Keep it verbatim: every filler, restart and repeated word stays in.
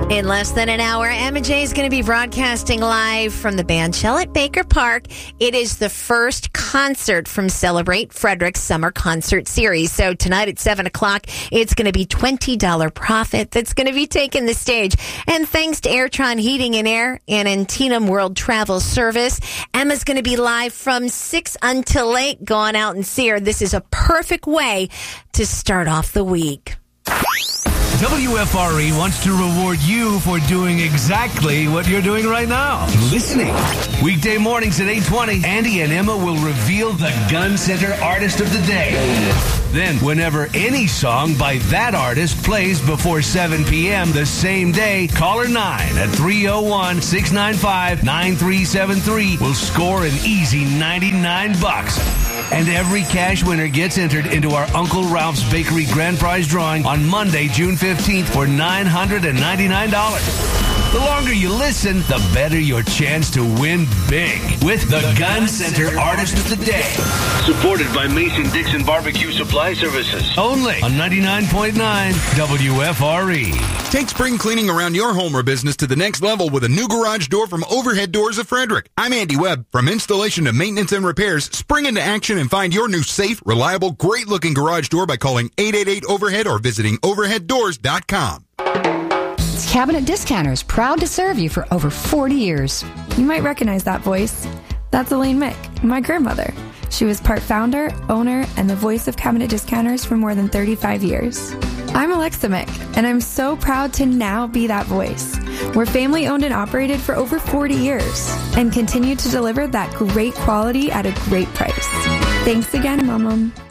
In less than an hour, Emma J is going to be broadcasting live from the Bandshell at Baker Park. It is the first concert from Celebrate Frederick's Summer Concert Series. So tonight at seven o'clock, it's going to be twenty dollars profit that's going to be taking the stage. And thanks to Airtron Heating and Air and Antietam World Travel Service, Emma's going to be live from six until eight. Go on out and see her. This is a perfect way to start off the week. W F R E wants to reward you for doing exactly what you're doing right now. Listening. Weekday mornings at eight twenty, Andy and Emma will reveal the Gun Center Artist of the Day. Then, whenever any song by that artist plays before seven p.m. the same day, caller nine at three oh one, six nine five, nine three seven three will score an easy ninety-nine bucks. And every cash winner gets entered into our Uncle Ralph's Bakery Grand Prize drawing on Monday, June fifteenth for nine hundred ninety-nine dollars. The longer you listen, the better your chance to win big with the Gun Center Artist of the Day. Supported by Mason-Dixon Barbecue Supply Services. Only on ninety-nine point nine W F R E. Take spring cleaning around your home or business to the next level with a new garage door from Overhead Doors of Frederick. I'm Andy Webb. From installation to maintenance and repairs, spring into action and find your new safe, reliable, great-looking garage door by calling eight eight eight overhead or visiting overhead doors dot com. It's Cabinet Discounters, proud to serve you for over forty years. You might recognize that voice. That's Elaine Mick, my grandmother. She was part founder, owner, and the voice of Cabinet Discounters for more than thirty-five years. I'm Alexa Mick, and I'm so proud to now be that voice. We're family owned and operated for over forty years and continue to deliver that great quality at a great price. Thanks again, Mom.